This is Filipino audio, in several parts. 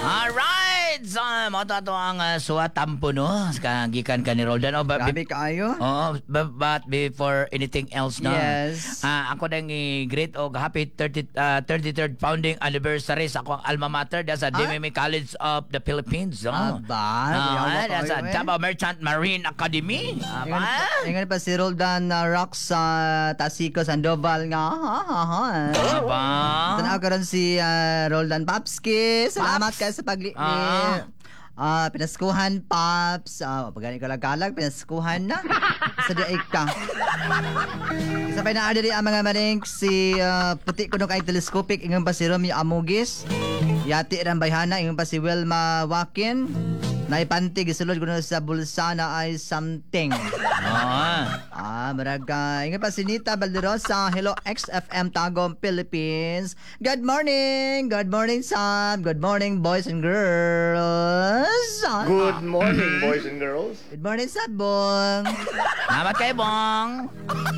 Alright! So, mo to ang suwatampo, no? Gikan ka ni Roldan. Grabe kaayo. But before anything else, no? Yes. Ako nang great o happy 33rd founding anniversary sa akong alma mater. That's sa DMMA College of the Philippines. No? That's sa Davao Merchant Marine Academy. Ingan pa si Roldan Rox sa Tasico Sandoval nga. Tanaw karon si Roldan Papski. Salamat kayo sa pagliit. Pinaskuhan, Paps. Pagani kalag-kalag, pinaskuhan na. Sa diay ka. Isa pa na diri ang mga maring si puti kuno kay telescopic ingon pa si Romeo Amugis. Yati ran bayhana ingon pa si Wilma Wakin. Naipanti gisulod kuno sa bulsa na ay something. Maraga. Ingon pa si Nita Balderosa. Hello XFM Tagum, Philippines. Good morning. Good morning, Sam. Good morning, boys and girls. Good morning, boys and girls. Good morning, Sabong. Salamat kay Bong.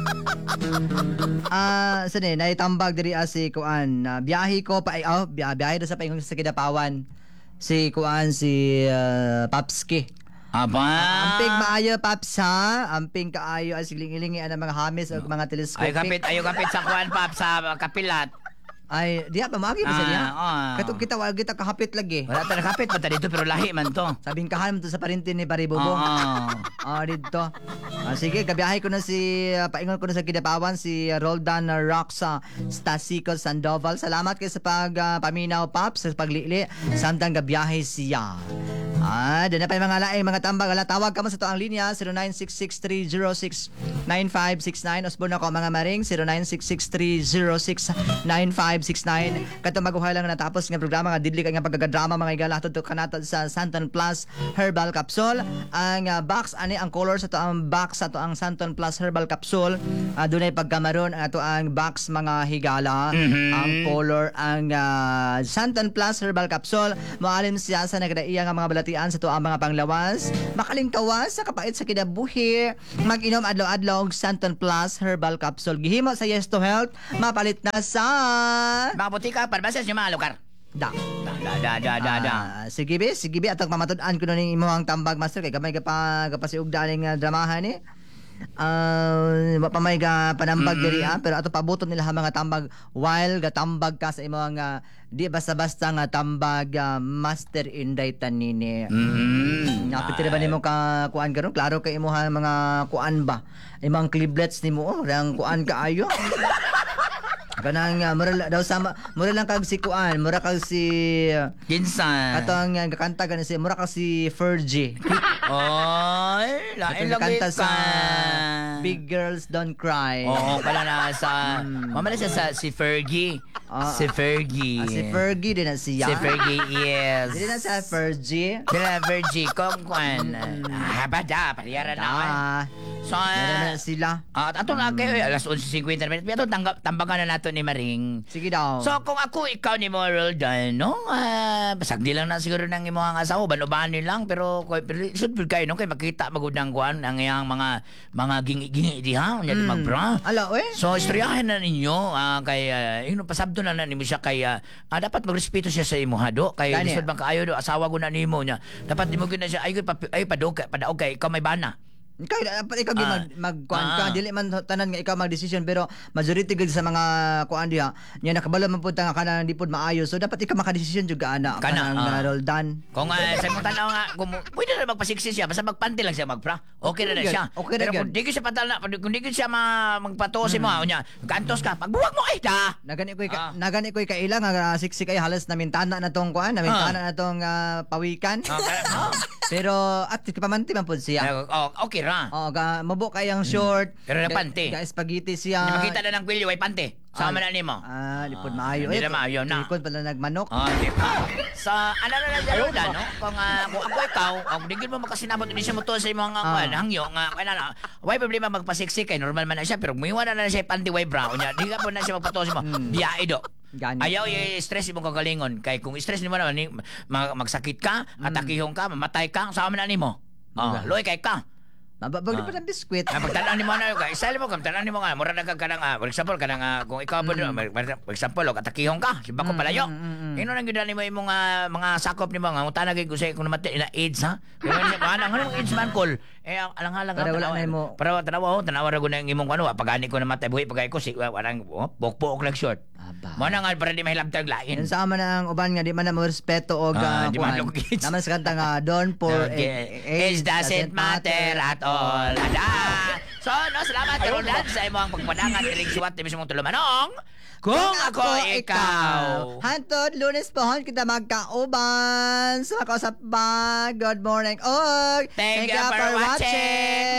Sani, naitambag diri si Kuan. Biyahe ko pa biyahe do sa paingon sa Kidapawan. Si Kuan si Papski. Amping maayo Paps ha. Amping kaayo as siling-ilingi ang mga hamis o mga telescopic. Ayo kapit sa Kuan Paps sa kapilat. Ay, diha pa magi pa sa diha. Katong kita wala kita kahapit lagi. Wala ta nakapit pa dito pero lahi man to. Sabing kahan mo to sa parintin ni Paribubong. Dito. Sige, kabiyahe ko na si paingon ko na sa Kidapawan si Roldan Roxa Stasico Sandoval. Salamat kayo sa paminaw Paps sa paglili. Samtang gabiyahe siya. Doon na pa yung mga laing mga tambag. Tawag ka mo sa to ang linya 0966-306-9569. Osborne ako mga maring 0966-306-9569. Katong maguhay lang natapos ng programa nga didli nga pagkagadrama mga igala to kanatod sa Santon Plus Herbal Capsule. Ang box ani ang color sa to ang box sa to ang Santon Plus Herbal Capsule. Doon ay pagkamaron ang to ang box mga higala. Ang color ang Santon Plus Herbal Capsule. Maalim siya sa nagdaiya nga mga balatian sa to ang mga panglawas. Makalingkawas sa kapait sa kinabuhi. Mag-inom adlaw-adlaw og Santon Plus Herbal Capsule. Gihimo sa Yes to Health. Mapalit na sa mga butika parbases yung mga lugar. Sige be atong pamatud-an ko ning imong tambag master kay gamay kapasiugdan ning dramahan ni. Mapamay ga panambag diri pero ato pabuton nila mga tambag while gatambag ka sa imong di basta-basta nga tambag master inday tanini. Napitira ba nimo ka kuan karon? Klaro kay imong mga kuan ba? Imong cliblets nimo rang kuan kaayo. Kanang mura daw sama mura lang kag si kuan, mura kag si Kinsan. Katong gakanta ganin si mura kag si Fergie. Lain lagi kanta ka. sa Big Girls Don't Cry. Pala na sa mamala siya sa si Fergie. Si Fergie. Si Fergie din na siya. Si Fergie, yes. Hindi na sa Fergie. Hindi na Fergie. Kung kuan. Habada, paliyaran na. So, na sila. Ato na kayo, alas 11:50 minutes. Pero tambagan na nato ni Maring. Sige daw. So, kung ako, ikaw ni mo, Roldan, no? Basag di lang na siguro ng imong asawa. Bano-bano lang. Pero sudpil kayo, no? Kaya makita magudang kuan ang iyang mga gingi diha. Unya di magbra. Ala, So, istoryahin na ninyo. Pasabdo na nimo siya kay dapat magrespeto siya sa imo hado kay lisod bang kaayo do asawa ko na nimo niya dapat nimo gyud na siya ay padaog kay ikaw may bana. Dapat ikaw magkuan ka dili man tanan nga ikaw magdesisyon pero majority gid sa mga kuan diha nya nakabalo man pud nga kanang di pud maayo so dapat ikaw makadesisyon jud ana kanang Roldan. Kung sa imong tanaw nga kung pwede na magpasiksi siya basta magpanty lang siya magpra okay na siya. Okay pero kung di gyud siya patala kung di gyud siya magpatuos mo nya kantos ka pagbuwag mo da. Nagani koy kailang nga siksi kay halos namintana na tong kuan namintana na tong pawikan. Pero at pamanti man pud siya. Okay ra. Mabo kayang short. Pero na panty. Spaghetti siya. Di makita na ng kwilyo ay panty. Sama na nimo. Lipod maayo. Hindi na maayo na. Lipod pala nagmanok. Di ba? Sa ano na lang dyan, no? Kung ako ikaw, kung di mo makasinabot, hindi siya mo to sa mga hangyo, why problema magpasiksik kay normal man na siya, pero muiwan na siya panty way brown niya. Di ka po na siya magpatusin mo. Biya ido. Ayaw i-stress mo kagalingon. Kay kung stress nimo naman, magsakit ka, atakihong ka, mamatay ka, sama na nimo. Loy kay ka. Mababag pa ng biskwit. Pagtanaan ni mo na yung isa mo kung tanaan ni mo nga mura na for example kung ikaw po for example katakihong ka si bako palayo. Ino nang gidani mo imong mga sakop ni mo nga utana gid ko sa kung namatay na AIDS ha. Ano ang AIDS man call. Alang-alang Para wala na mo. Para tanawa ra gud ang imong ano pagani ko namatay buhi pagay ko si warang bokpok lang short. Mo na nga para di mahilabtag lain. Yun sa ama na ang uban nga di man na mo respeto og di man kuwan. lugit. Naman sa kanta nga Don't for Age doesn't matter at all. Ada. So, no, salamat Roland sa imong pagpadangan iring suwat di mismong tulumanong. Kung ako ikaw. Hantod, Lunes pohon kita magkauban. Sa kausap ba? Good morning. Og Thank you for watching.